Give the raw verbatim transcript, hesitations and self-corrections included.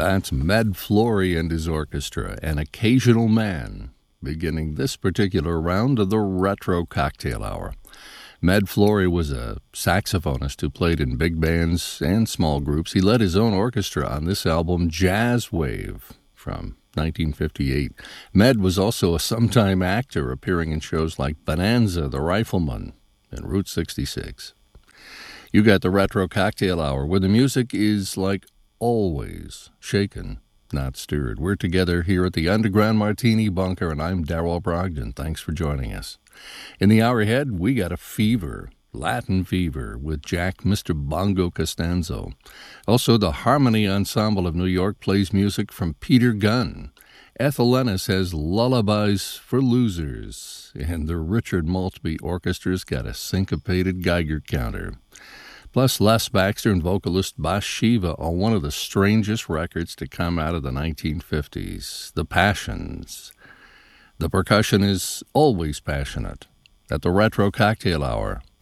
That's Med Flory and his orchestra, An Occasional Man, beginning this particular round of the Retro Cocktail Hour. Med Flory was a saxophonist who played in big bands and small groups. He led his own orchestra on this album, Jazz Wave, from nineteen fifty-eight. Med was also a sometime actor, appearing in shows like Bonanza, The Rifleman, and Route sixty-six. You got the Retro Cocktail Hour, where the music is, like always, shaken, not stirred. We're together here at the Underground Martini Bunker, and I'm Darrell Brogdon. Thanks for joining us. In the hour ahead, we got a fever, Latin fever, with Jack Mister Bongo Costanzo. Also, the Harmony Ensemble of New York plays music from Peter Gunn. Ethel Ennis has Lullabies for Losers, and the Richard Maltby Orchestra's got a syncopated Geiger counter. Plus, Les Baxter and vocalist Bas Shiva on one of the strangest records to come out of the nineteen fifties, The Passions. The percussion is always passionate at the Retro Cocktail Hour